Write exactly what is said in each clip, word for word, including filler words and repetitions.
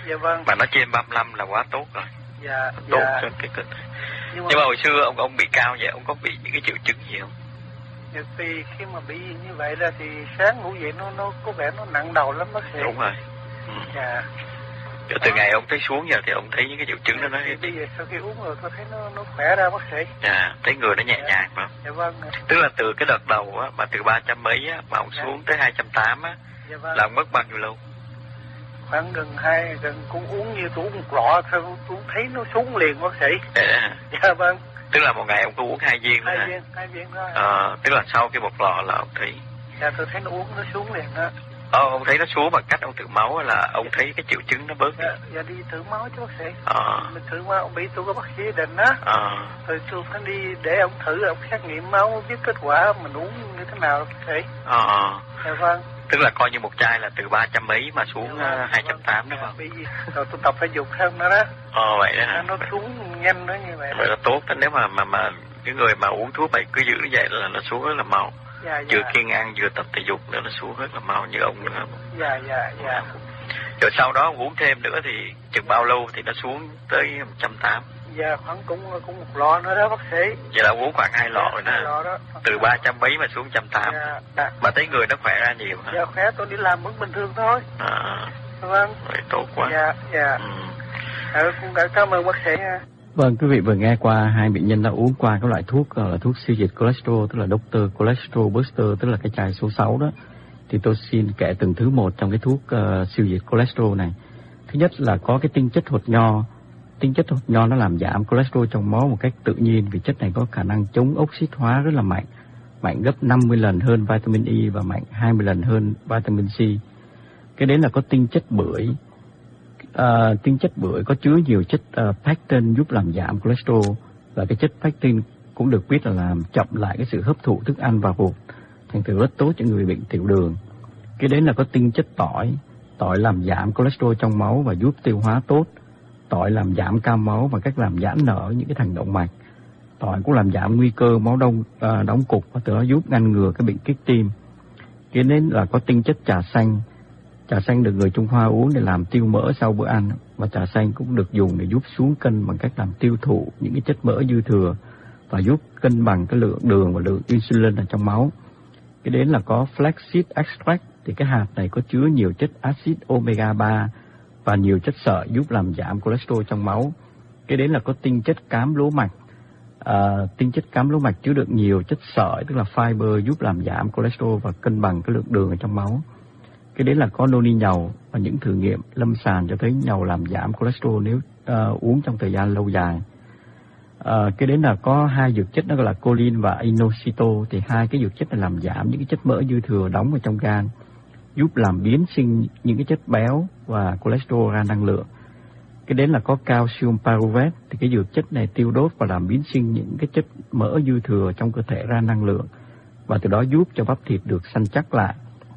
Dạ vâng. Mà nó trên ba mươi lăm là quá tốt rồi. Dạ. Tốt dạ. cho cái cơ thể. Nhưng mà... Nhưng mà hồi xưa ông ông bị cao vậy, ông có bị những cái triệu chứng gì không? Dạ, thì khi mà bị như vậy ra thì sáng ngủ dậy nó nó có vẻ nó nặng đầu lắm bác sĩ. Đúng rồi. Ừ. Dạ. Từ từ ngày ông thấy xuống giờ thì ông thấy những cái triệu chứng đó nó... Bây giờ sau khi uống rồi tôi thấy nó nó khỏe ra bác sĩ. Dạ, thấy người nó nhẹ nhàng mà. Dạ vâng. Tức là từ cái đợt đầu á, mà từ ba trăm mấy á, mà ông dạ. xuống tới hai trăm tám á, dạ vâng. là ông mất bao nhiêu lâu? Khoảng gần hai, gần cũng uống như tôi uống một lọ thôi, tôi thấy nó xuống liền bác sĩ. Dạ. Dạ vâng. Tức là một ngày ông có uống hai viên hai nữa viên, hai viên thôi. Ờ, tức là sau cái một lọ là ông thấy... Dạ, tôi thấy nó uống nó xuống liền đó. Ờ, ông thấy nó xuống bằng cách ông thử máu hay là ông thấy cái triệu chứng nó bớt? Dạ, dạ đi thử máu chứ bác sĩ. Ờ. Mình thử máu, ông bị tôi có bác sĩ định á. Ờ. Rồi tôi phải đi để ông thử, ông xét nghiệm máu, biết kết quả mình uống như thế nào bác sĩ. Ờ. Dạ vâng. Tức là coi như một chai là từ ba trăm mấy mà xuống dạ, vâng, hai trăm tám đúng không? Bởi vì rồi tôi tập thể dục hơn nữa đó. Ờ vậy đó hả? Nó xuống nhanh đó như vậy. Vậy là tốt đó, nếu mà mà mà cái người mà uống thuốc vậy cứ giữ như vậy là nó xuống rất là mau. Dạ, vừa dạ. kiêng ăn vừa tập thể dục nữa nó xuống rất là mau như ông nữa. Dạ dạ dạ. Rồi sau đó uống thêm nữa thì chừng bao lâu thì nó xuống tới một trăm tám? Dạ khoảng cũng cũng một lọ nữa đó bác sĩ. Vậy là uống khoảng hai lọ dạ, rồi đó. Lọ đó. Từ ba trăm mấy mà xuống một trăm tám. Dạ, dạ. Mà thấy người nó khỏe ra nhiều hả? Dạ khỏe, tôi đi làm vẫn bình thường thôi. À. Vâng. Vậy tốt quá. Dạ dạ. Ừ. Ừ, cũng đã cảm ơn bác sĩ nha. Vâng, quý vị vừa nghe qua hai bệnh nhân đã uống qua các loại thuốc gọi là thuốc siêu diệt cholesterol, tức là Doctor Cholesterol Booster, tức là cái chai số sáu đó. Thì tôi xin kể từng thứ một trong cái thuốc uh, siêu diệt cholesterol này. Thứ nhất là có cái tinh chất hột nho. Tinh chất hột nho nó làm giảm cholesterol trong máu một cách tự nhiên vì chất này có khả năng chống oxit hóa rất là mạnh. Mạnh gấp năm mươi lần hơn vitamin E và mạnh hai mươi lần hơn vitamin C. Cái đấy là có tinh chất bưởi. À, tinh chất bưởi có chứa nhiều chất uh, pectin giúp làm giảm cholesterol, và cái chất pectin cũng được biết là làm chậm lại cái sự hấp thụ thức ăn vào ruột, thành thử rất tốt cho người bệnh tiểu đường. Cái đấy là có tinh chất tỏi. Tỏi làm giảm cholesterol trong máu và giúp tiêu hóa tốt. Tỏi làm giảm cao máu và cách làm giãn nở những cái thành động mạch. Tỏi cũng làm giảm nguy cơ máu đông uh, đóng cục và từ đó giúp ngăn ngừa cái bệnh kích tim. Cái đấy là có tinh chất trà xanh. Trà xanh được người Trung Hoa uống để làm tiêu mỡ sau bữa ăn, và trà xanh cũng được dùng để giúp xuống cân bằng cách làm tiêu thụ những cái chất mỡ dư thừa và giúp cân bằng cái lượng đường và lượng insulin ở trong máu. Cái đến là có flaxseed extract, thì cái hạt này có chứa nhiều chất axit omega ba và nhiều chất sợi giúp làm giảm cholesterol trong máu. Cái đến là có tinh chất cám lúa mạch. À, tinh chất cám lúa mạch chứa được nhiều chất sợi, tức là fiber, giúp làm giảm cholesterol và cân bằng cái lượng đường ở trong máu. Cái đấy là có noni nhàu, và những thử nghiệm lâm sàng cho thấy nhàu làm giảm cholesterol nếu uh, uống trong thời gian lâu dài. Uh, cái đấy là có hai dược chất, nó gọi là choline và inositol, thì hai cái dược chất này làm giảm những cái chất mỡ dư thừa đóng ở trong gan, giúp làm biến sinh những cái chất béo và cholesterol ra năng lượng. Cái đấy là có calcium pyruvate, thì cái dược chất này tiêu đốt và làm biến sinh những cái chất mỡ dư thừa trong cơ thể ra năng lượng, và từ đó giúp cho bắp thịt được săn chắc lại.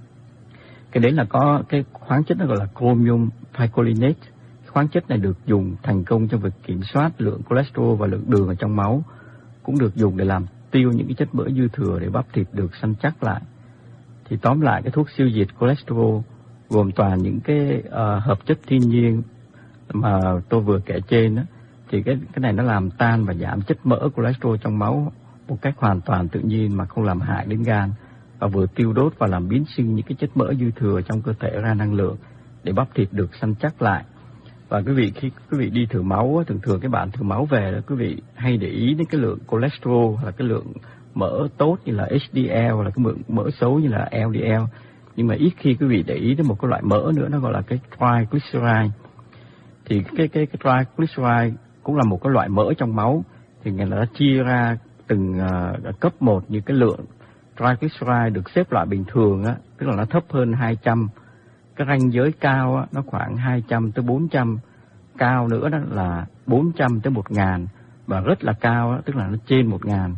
Cái đấy là có cái khoáng chất nó gọi là chromium picolinate. Khoáng chất này được dùng thành công trong việc kiểm soát lượng cholesterol và lượng đường ở trong máu, cũng được dùng để làm tiêu những cái chất mỡ dư thừa để bắp thịt được săn chắc lại. Thì tóm lại, cái thuốc siêu diệt cholesterol gồm toàn những cái uh, hợp chất thiên nhiên mà tôi vừa kể trên đó, thì cái cái này nó làm tan và giảm chất mỡ cholesterol trong máu một cách hoàn toàn tự nhiên mà không làm hại đến gan, và vừa tiêu đốt và làm biến sinh những cái chất mỡ dư thừa trong cơ thể ra năng lượng để bắp thịt được săn chắc lại. Và quý vị, khi quý vị đi thử máu, thường thường cái bạn thử máu về đó, quý vị hay để ý đến cái lượng cholesterol là cái lượng mỡ tốt như là H D L, hoặc là cái lượng mỡ xấu như là L D L. Nhưng mà ít khi quý vị để ý đến một cái loại mỡ nữa, nó gọi là cái triglyceride. Thì cái cái cái triglyceride cũng là một cái loại mỡ trong máu, thì người ta chia ra từng uh, cấp một, như cái lượng triglyceride được xếp loại bình thường á, tức là nó thấp hơn hai trăm. Cái ranh giới cao á, nó khoảng hai trăm tới bốn trăm. Cao nữa đó là bốn trăm tới một nghìn. Và rất là cao á, tức là nó trên một nghìn.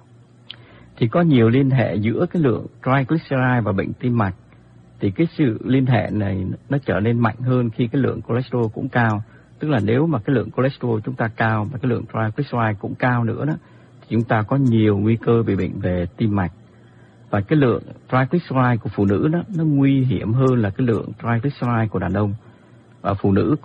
Thì có nhiều liên hệ giữa cái lượng triglyceride và bệnh tim mạch. Thì cái sự liên hệ này nó trở nên mạnh hơn khi cái lượng cholesterol cũng cao. Tức là nếu mà cái lượng cholesterol chúng ta cao và cái lượng triglyceride cũng cao nữa đó, thì chúng ta có nhiều nguy cơ bị bệnh về tim mạch. Và cái lượng triglyceride của phụ nữ đó, nó nguy hiểm hơn là cái lượng triglyceride của đàn ông. Và phụ nữ